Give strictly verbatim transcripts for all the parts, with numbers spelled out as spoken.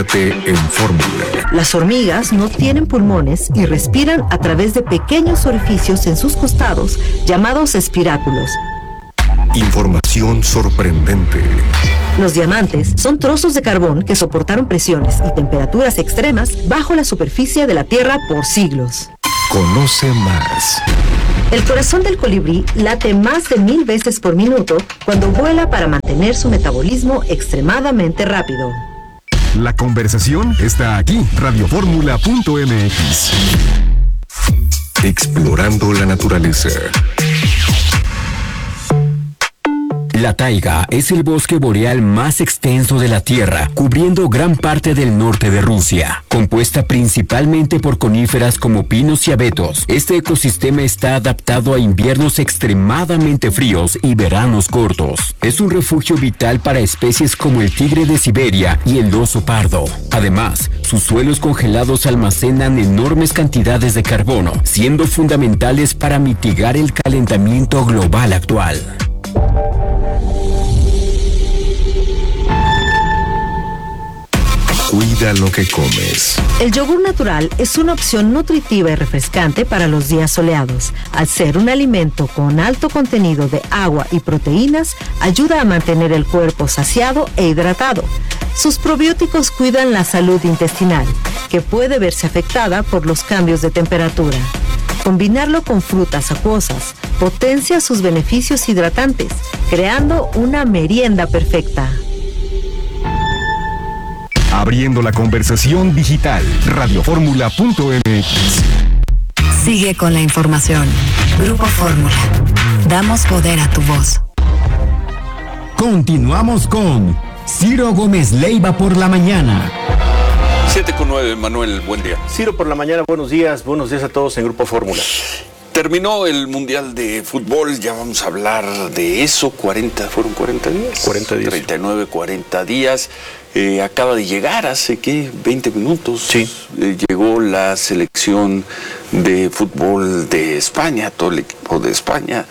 En Fórmula. Las hormigas no tienen pulmones y respiran a través de pequeños orificios en sus costados, llamados espiráculos. Información sorprendente. Los diamantes son trozos de carbón que soportaron presiones y temperaturas extremas bajo la superficie de la Tierra por siglos. Conoce más. El corazón del colibrí late más de mil veces por minuto cuando vuela para mantener su metabolismo extremadamente rápido. La conversación está aquí, radioformula punto m x. Explorando la naturaleza. La taiga es el bosque boreal más extenso de la Tierra, cubriendo gran parte del norte de Rusia. Compuesta principalmente por coníferas como pinos y abetos, este ecosistema está adaptado a inviernos extremadamente fríos y veranos cortos. Es un refugio vital para especies como el tigre de Siberia y el oso pardo. Además, sus suelos congelados almacenan enormes cantidades de carbono, siendo fundamentales para mitigar el calentamiento global actual. Cuida lo que comes. El yogur natural es una opción nutritiva y refrescante para los días soleados. Al ser un alimento con alto contenido de agua y proteínas, ayuda a mantener el cuerpo saciado e hidratado. Sus probióticos cuidan la salud intestinal, que puede verse afectada por los cambios de temperatura. Combinarlo con frutas acuosas potencia sus beneficios hidratantes, creando una merienda perfecta. Abriendo la conversación digital, radioformula punto m x. Sigue con la información. Grupo Fórmula. Damos poder a tu voz. Continuamos con Ciro Gómez Leiva por la mañana. siete con nueve, Manuel, buen día. Ciro por la mañana, buenos días, buenos días a todos en Grupo Fórmula. Terminó el Mundial de Fútbol, ya vamos a hablar de eso, cuarenta, ¿fueron cuarenta días? cuarenta días. treinta y nueve, cuarenta días. Eh, acaba de llegar hace, ¿qué? veinte minutos. Sí. Eh, llegó la selección de fútbol de España, todo el equipo de España.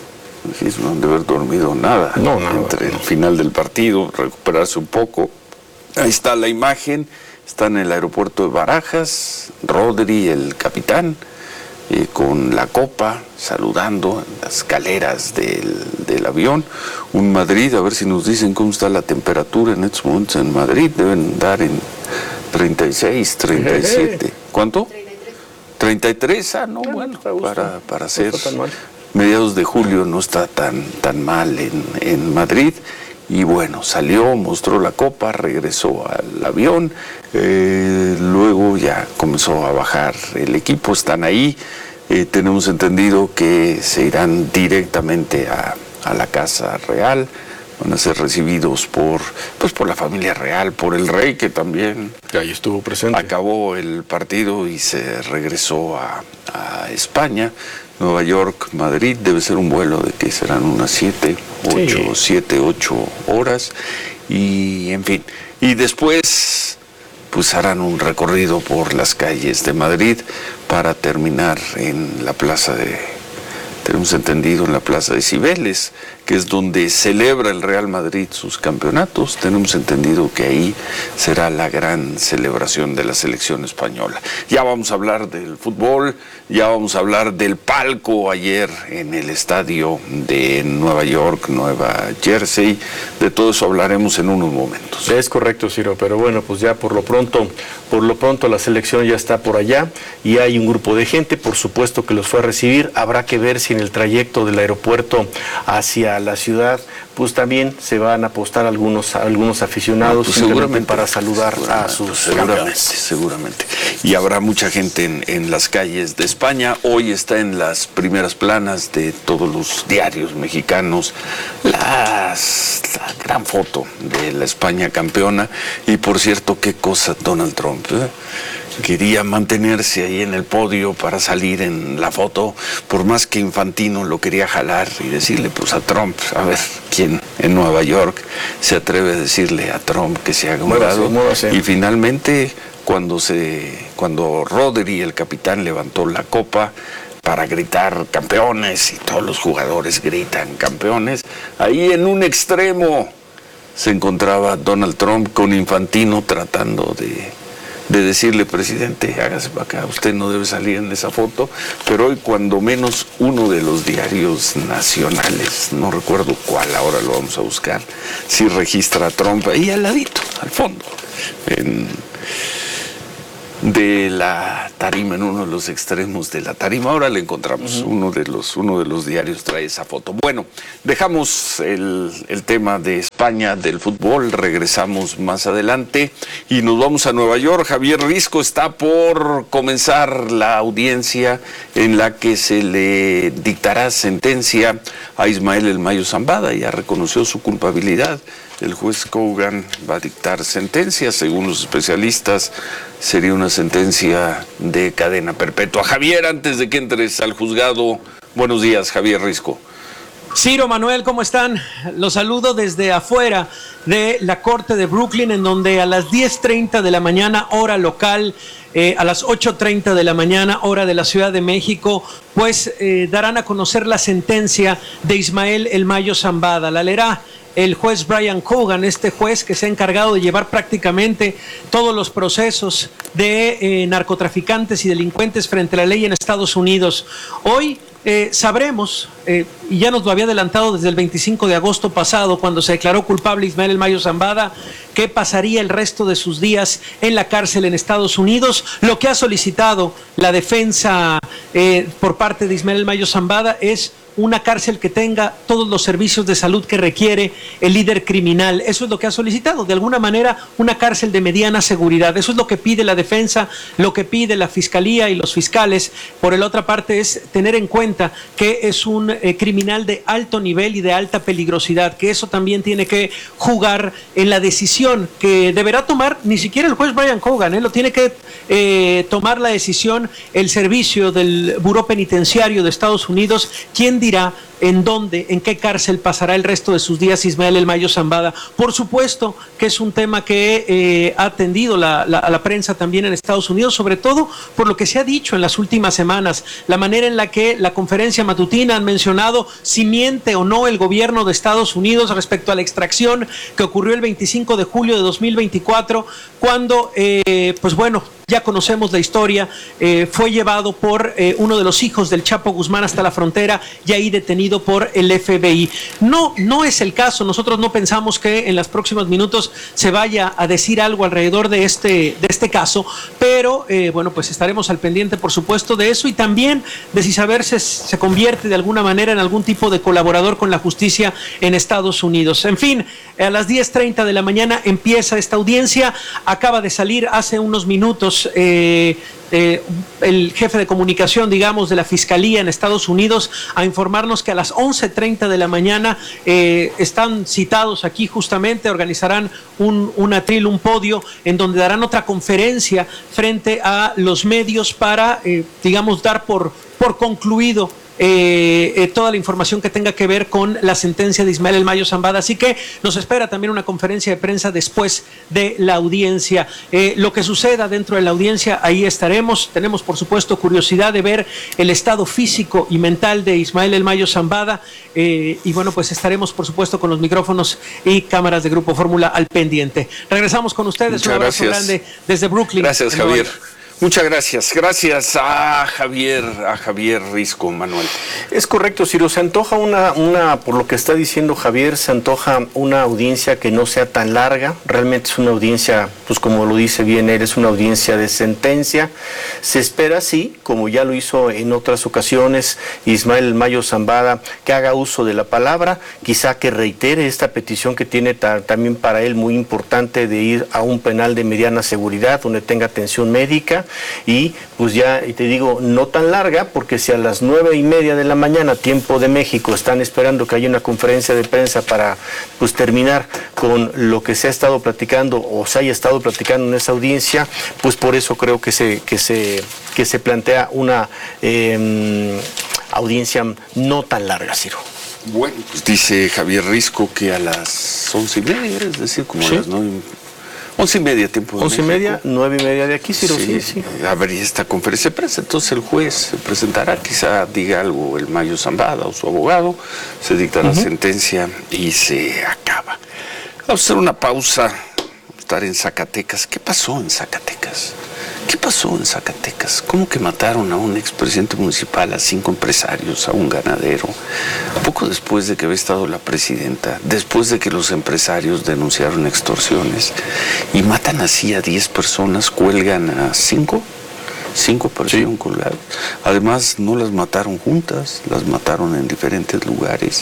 No han de haber dormido nada. No, nada. Entre el final del partido, recuperarse un poco. Ahí está la imagen, está en el aeropuerto de Barajas, Rodri, el capitán, eh, con la copa, saludando en las escaleras del, del avión. Un Madrid, a ver si nos dicen cómo está la temperatura en estos momentos en Madrid, deben dar en treinta y seis, treinta y siete. ¿Cuánto? treinta y tres, ah, no, bueno, para, para ser mediados de julio no está tan, tan mal en, en Madrid. Y bueno, salió, mostró la copa, regresó al avión, eh, luego ya comenzó a bajar el equipo, están ahí, eh, tenemos entendido que se irán directamente a, a la Casa Real, van a ser recibidos por, pues por la familia real, por el rey que también ahí estuvo presente. Acabó el partido y se regresó a, a España. Nueva York, Madrid, debe ser un vuelo de que serán unas siete, ocho, siete, ocho horas, y en fin, y después pues harán un recorrido por las calles de Madrid para terminar en la plaza de, tenemos entendido, en la plaza de Cibeles, que es donde celebra el Real Madrid sus campeonatos. Tenemos entendido que ahí será la gran celebración de la selección española. Ya vamos a hablar del fútbol, ya vamos a hablar del palco ayer en el estadio de Nueva York, Nueva Jersey. De todo eso hablaremos en unos momentos. Es correcto, Ciro, pero bueno, pues ya por lo pronto, por lo pronto la selección ya está por allá y hay un grupo de gente, por supuesto, que los fue a recibir. Habrá que ver si en el trayecto del aeropuerto hacia la ciudad, pues también se van a apostar algunos algunos aficionados, no, pues seguramente para saludar a sus seguramente, campeones. seguramente. Y habrá mucha gente en, en las calles de España. Hoy está en las primeras planas de todos los diarios mexicanos las, la gran foto de la España campeona. Y por cierto, qué cosa Donald Trump, ¿eh? Quería mantenerse ahí en el podio para salir en la foto, por más que Infantino lo quería jalar y decirle pues a Trump, a ver quién en Nueva York se atreve a decirle a Trump que se haga un lado. Y finalmente cuando se cuando Rodri, el capitán, levantó la copa para gritar campeones y todos los jugadores gritan campeones, ahí en un extremo se encontraba Donald Trump con Infantino tratando de, de decirle, presidente, hágase para acá, usted no debe salir en esa foto. Pero hoy, cuando menos, uno de los diarios nacionales, no recuerdo cuál, ahora lo vamos a buscar, sí registra a Trump ahí al ladito, al fondo, en... de la tarima, en uno de los extremos de la tarima. Ahora le encontramos, uh-huh. uno de los uno de los diarios trae esa foto. Bueno, dejamos el, el tema de España, del fútbol, regresamos más adelante y nos vamos a Nueva York. Javier Risco, está por comenzar la audiencia en la que se le dictará sentencia a Ismael El Mayo Zambada. Ya reconoció su culpabilidad. El juez Kogan va a dictar sentencia. Según los especialistas, sería una sentencia de cadena perpetua. Javier, antes de que entres al juzgado, buenos días, Javier Risco. Ciro, Manuel, ¿cómo están? Los saludo desde afuera de la Corte de Brooklyn, en donde a las diez treinta de la mañana, hora local, eh, a las ocho treinta de la mañana, hora de la Ciudad de México, pues eh, darán a conocer la sentencia de Ismael El Mayo Zambada. La leerá el juez Brian Kogan, este juez que se ha encargado de llevar prácticamente todos los procesos de eh, narcotraficantes y delincuentes frente a la ley en Estados Unidos. Hoy eh, sabremos, eh, y ya nos lo había adelantado desde el veinticinco de agosto pasado, cuando se declaró culpable Ismael El Mayo Zambada, qué pasaría el resto de sus días en la cárcel en Estados Unidos. Lo que ha solicitado la defensa eh, por parte de Ismael El Mayo Zambada es una cárcel que tenga todos los servicios de salud que requiere el líder criminal. Eso es lo que ha solicitado, de alguna manera, una cárcel de mediana seguridad. Eso es lo que pide la defensa, lo que pide la fiscalía y los fiscales. Por la otra parte, es tener en cuenta que es un eh, criminal de alto nivel y de alta peligrosidad, que eso también tiene que jugar en la decisión que deberá tomar ni siquiera el juez Brian Kogan, ¿eh? Lo tiene que eh, tomar la decisión el servicio del Buró Penitenciario de Estados Unidos, quien dirá en dónde, en qué cárcel pasará el resto de sus días Ismael El Mayo Zambada. Por supuesto que es un tema que eh, ha atendido la, la, a la prensa también en Estados Unidos, sobre todo por lo que se ha dicho en las últimas semanas, la manera en la que la conferencia matutina han mencionado si miente o no el gobierno de Estados Unidos respecto a la extracción que ocurrió el veinticinco de julio de dos mil veinticuatro, cuando, eh, pues bueno, ya conocemos la historia, eh, fue llevado por eh, uno de los hijos del Chapo Guzmán hasta la frontera y ahí detenido por el F B I. No, no es el caso. Nosotros no pensamos que en los próximos minutos se vaya a decir algo alrededor de este, de este caso, pero eh, bueno, pues estaremos al pendiente, por supuesto, de eso y también de si saber se, se convierte de alguna manera en algún tipo de colaborador con la justicia en Estados Unidos. En fin, a las diez treinta de la mañana empieza esta audiencia. Acaba de salir hace unos minutos Eh, eh, el jefe de comunicación, digamos, de la Fiscalía en Estados Unidos a informarnos que a las once treinta de la mañana eh, están citados aquí justamente, organizarán un, un atril, un podio, en donde darán otra conferencia frente a los medios para, eh, digamos, dar por, por concluido Eh, eh, toda la información que tenga que ver con la sentencia de Ismael El Mayo Zambada. Así que nos espera también una conferencia de prensa después de la audiencia. Eh, lo que suceda dentro de la audiencia, ahí estaremos. Tenemos, por supuesto, curiosidad de ver el estado físico y mental de Ismael El Mayo Zambada. Eh, y bueno, pues estaremos, por supuesto, con los micrófonos y cámaras de Grupo Fórmula al pendiente. Regresamos con ustedes. Muchas un abrazo gracias. grande desde Brooklyn. Gracias, Javier. Muchas gracias. Gracias a Javier, a Javier Risco, Manuel. Es correcto, Ciro. Se antoja una, una, por lo que está diciendo Javier, se antoja una audiencia que no sea tan larga. Realmente es una audiencia, pues como lo dice bien él, es una audiencia de sentencia. Se espera, sí, como ya lo hizo en otras ocasiones, Ismael El Mayo Zambada, que haga uso de la palabra, quizá que reitere esta petición que tiene ta, también para él muy importante de ir a un penal de mediana seguridad, donde tenga atención médica. Y pues ya, y te digo, no tan larga, porque si a las nueve y media de la mañana, tiempo de México, están esperando que haya una conferencia de prensa para pues terminar con lo que se ha estado platicando o se haya estado platicando en esa audiencia, pues por eso creo que se, que se, que se plantea una eh, audiencia no tan larga, Ciro. Bueno, pues dice Javier Risco que a las once y media, es decir, como ¿sí? a las nueve. Once y media, tiempo de Once y media, nueve y media de aquí, Ciro, sí, sí. sí. Habría esta conferencia de prensa, entonces el juez se presentará, quizá diga algo el Mayo Zambada o su abogado, se dicta uh-huh. la sentencia y se acaba. Vamos a hacer una pausa. Estar en Zacatecas. ¿Qué pasó en Zacatecas? ¿Qué pasó en Zacatecas? ¿Cómo que mataron a un expresidente municipal, a cinco empresarios, a un ganadero? Poco después de que había estado la presidenta, después de que los empresarios denunciaron extorsiones, y matan así a diez personas, cuelgan a cinco, cinco aparecieron sí. colgadas. Además, no las mataron juntas, las mataron en diferentes lugares.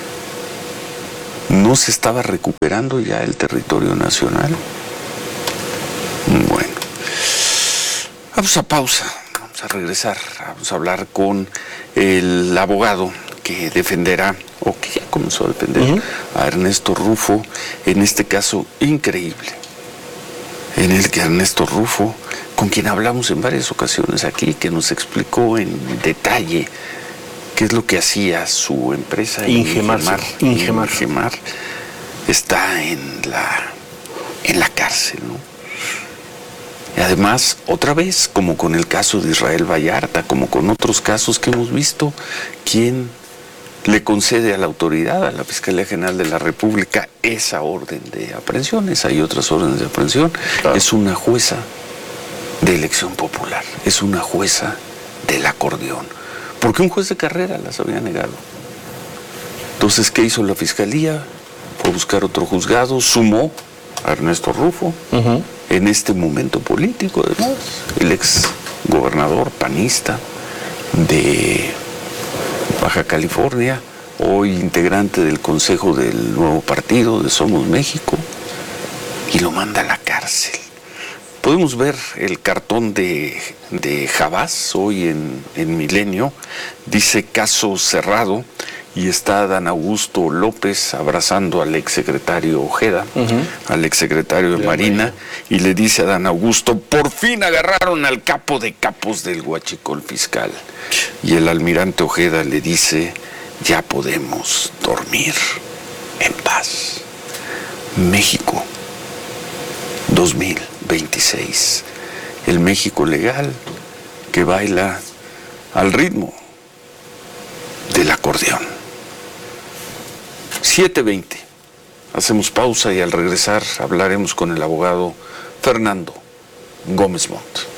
No se estaba recuperando ya el territorio nacional. Bueno, vamos a pausa, vamos a regresar, vamos a hablar con el abogado que defenderá, o que ya comenzó a defender, uh-huh. a Ernesto Rufo, en este caso increíble, en el que Ernesto Rufo, con quien hablamos en varias ocasiones aquí, que nos explicó en detalle qué es lo que hacía su empresa Ingemar, Ingemar, Ingemar. Ingemar, está en la, en la cárcel, ¿no? Y además, otra vez, como con el caso de Israel Vallarta, como con otros casos que hemos visto, quien le concede a la autoridad, a la Fiscalía General de la República, esa orden de aprehensiones, hay otras órdenes de aprehensión, claro. Es una jueza de elección popular, es una jueza del acordeón, porque un juez de carrera las había negado. Entonces, ¿qué hizo la Fiscalía? Fue a buscar otro juzgado, sumó a Ernesto Rufo, uh-huh. en este momento político, además, el ex gobernador panista de Baja California, hoy integrante del Consejo del nuevo partido de Somos México, y lo manda a la cárcel. Podemos ver el cartón de, de Jabás hoy en, en Milenio, dice caso cerrado, y está Dan Augusto López abrazando al exsecretario Ojeda, uh-huh. al exsecretario de Marina, y le dice a Dan Augusto, por fin agarraron al capo de capos del huachicol fiscal. Y el almirante Ojeda le dice, ya podemos dormir en paz. México, dos mil veintiséis, el México legal que baila al ritmo del acordeón. siete veinte. Hacemos pausa y al regresar hablaremos con el abogado Fernando Gómez Montt.